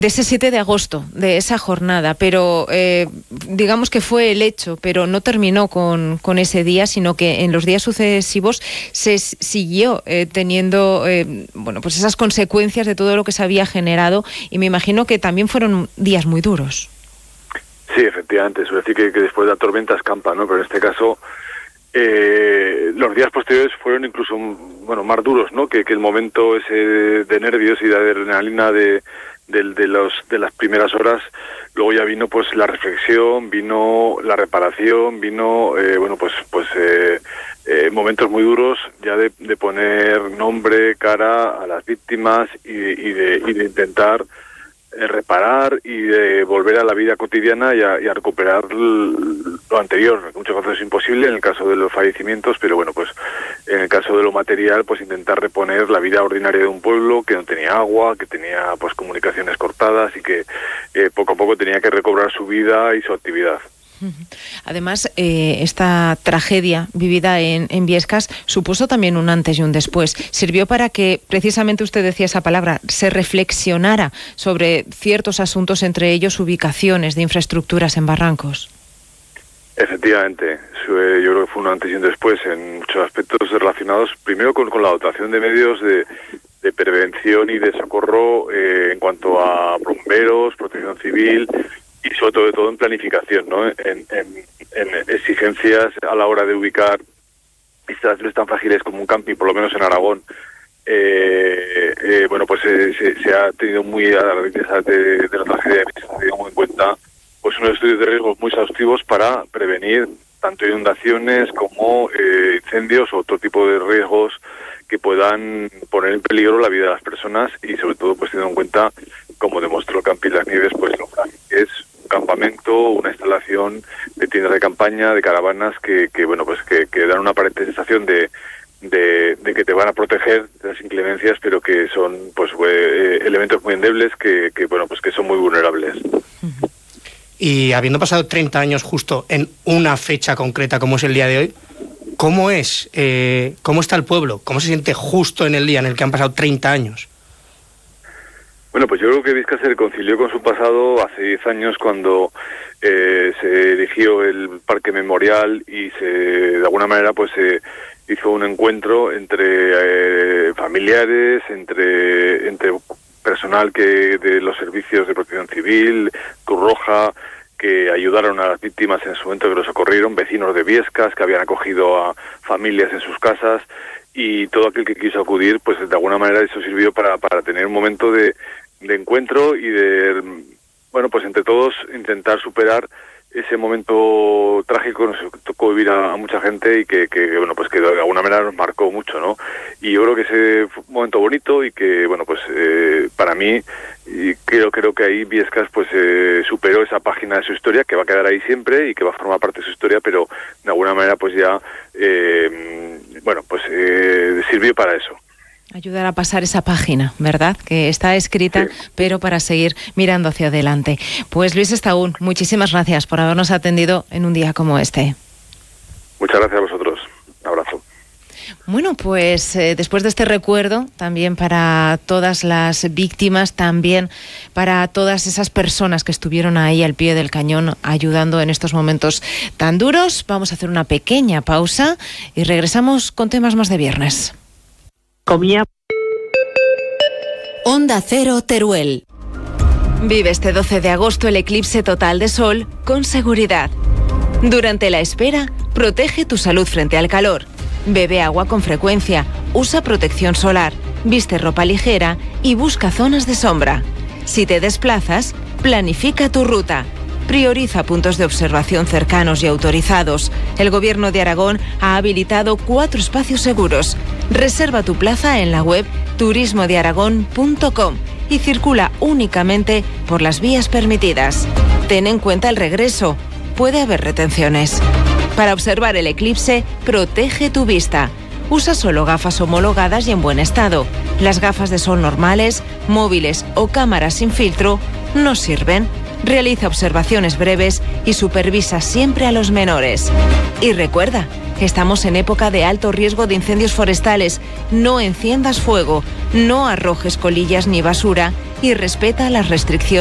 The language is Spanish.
de ese 7 de agosto, de esa jornada, pero digamos que fue el hecho, pero no terminó con ese día, sino que en los días sucesivos se siguió teniendo pues esas consecuencias de todo lo que se había generado, y me imagino que también fueron días muy duros. Sí, efectivamente, suele decir que después de la tormenta escampa, ¿no? Pero en este caso los días posteriores fueron incluso más duros, ¿no? Que el momento ese de nervios y de adrenalina de las primeras horas. Luego ya vino pues la reflexión, vino la reparación, vino momentos muy duros ya de poner nombre, cara a las víctimas y de intentar reparar y de volver a la vida cotidiana y a recuperar lo anterior. En muchos casos es imposible en el caso de los fallecimientos, pero en el caso de lo material, pues intentar reponer la vida ordinaria de un pueblo que no tenía agua, que tenía pues comunicaciones cortadas y que poco a poco tenía que recobrar su vida y su actividad. Además, esta tragedia vivida en Biescas supuso también un antes y un después. Sirvió para que, precisamente usted decía esa palabra, se reflexionara sobre ciertos asuntos, entre ellos ubicaciones de infraestructuras en barrancos. Efectivamente, yo creo que fue un antes y un después en muchos aspectos relacionados, primero con la dotación de medios de prevención y de socorro en cuanto a bomberos, protección civil, y sobre todo en planificación, ¿no? En exigencias a la hora de ubicar instalaciones tan frágiles como un camping, por lo menos en Aragón. Se ha tenido muy a la raíz de la tragedia, se ha tenido muy en cuenta pues unos estudios de riesgos muy exhaustivos para prevenir tanto inundaciones como incendios o otro tipo de riesgos que puedan poner en peligro la vida de las personas, y sobre todo pues teniendo en cuenta, como demostró el Camping Las Nieves, pues lo frágil que es un campamento, una instalación de tiendas de campaña, de caravanas que dan una aparente sensación de que te van a proteger de las inclemencias, pero que son elementos muy endebles que son muy vulnerables. Y habiendo pasado 30 años justo en una fecha concreta como es el día de hoy, ¿cómo está el pueblo? ¿Cómo se siente justo en el día en el que han pasado 30 años? Bueno, pues yo creo que Biescas se reconcilió con su pasado hace 10 años cuando se erigió el Parque Memorial y de alguna manera se hizo un encuentro entre familiares, entre personal de los servicios de protección civil, Cruz Roja, que ayudaron a las víctimas en su momento, que los socorrieron, vecinos de Biescas que habían acogido a familias en sus casas, y todo aquel que quiso acudir, pues de alguna manera eso sirvió para tener un momento de encuentro y entre todos intentar superar ese momento trágico que nos tocó vivir a mucha gente y que de alguna manera nos marcó mucho, ¿no? Y yo creo que ese fue un momento bonito y que, para mí, y creo que ahí Biescas superó esa página de su historia, que va a quedar ahí siempre y que va a formar parte de su historia, pero de alguna manera sirvió para eso. Ayudar a pasar esa página, ¿verdad? Que está escrita, sí, pero para seguir mirando hacia adelante. Pues Luis Estaún, muchísimas gracias por habernos atendido en un día como este. Muchas gracias a vosotros. Un abrazo. Bueno, pues después de este recuerdo, también para todas las víctimas, también para todas esas personas que estuvieron ahí al pie del cañón ayudando en estos momentos tan duros, vamos a hacer una pequeña pausa y regresamos con temas más de viernes. Onda Cero Teruel. Vive este 12 de agosto el eclipse total de sol con seguridad. Durante la espera, protege tu salud frente al calor. Bebe agua con frecuencia, usa protección solar, viste ropa ligera y busca zonas de sombra. Si te desplazas, planifica tu ruta. Prioriza puntos de observación cercanos y autorizados. El Gobierno de Aragón ha habilitado 4 espacios seguros. Reserva tu plaza en la web turismodearagón.com y circula únicamente por las vías permitidas. Ten en cuenta el regreso. Puede haber retenciones. Para observar el eclipse, protege tu vista. Usa solo gafas homologadas y en buen estado. Las gafas de sol normales, móviles o cámaras sin filtro no sirven. Realiza observaciones breves y supervisa siempre a los menores. Y recuerda, estamos en época de alto riesgo de incendios forestales. No enciendas fuego, no arrojes colillas ni basura y respeta las restricciones